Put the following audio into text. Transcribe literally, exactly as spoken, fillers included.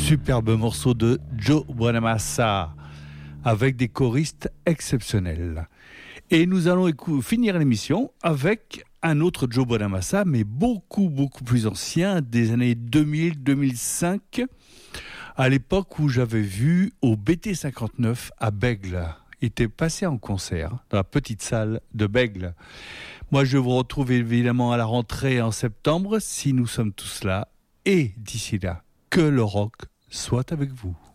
superbe morceau de Joe Bonamassa avec des choristes exceptionnels. Et nous allons écou- finir l'émission avec un autre Joe Bonamassa, mais beaucoup, beaucoup plus ancien, des années deux mille deux mille cinq, à l'époque où j'avais vu au B T cinquante-neuf à Bègle. Il était passé en concert dans la petite salle de Bègle. Moi, je vous retrouve évidemment à la rentrée en septembre, si nous sommes tous là. Et d'ici là, que le rock soit avec vous.